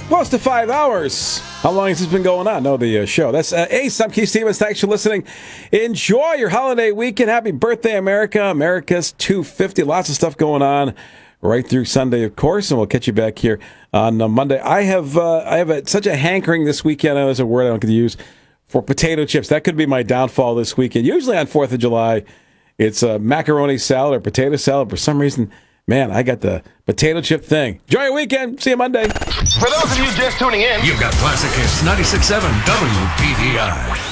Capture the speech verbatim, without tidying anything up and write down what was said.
Close to five hours. How long has this been going on? No, the uh, show. That's uh, Ace. I'm Keith Stevens. Thanks for listening. Enjoy your holiday weekend. Happy birthday, America. America's two fifty. Lots of stuff going on right through Sunday, of course, and we'll catch you back here on uh, Monday. I have uh, I have a, such a hankering this weekend. I know there's a word I don't get to use for potato chips. That could be my downfall this weekend. Usually on fourth of July, it's a macaroni salad or potato salad. For some reason, man, I got the potato chip thing. Enjoy your weekend. See you Monday. For those of you just tuning in, you've got Classic Hits ninety-six point seven W P D I.